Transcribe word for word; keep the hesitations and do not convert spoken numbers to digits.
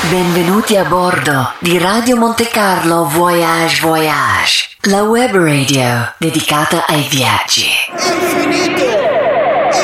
Benvenuti a bordo di Radio Monte Carlo Voyage Voyage, la web radio dedicata ai viaggi.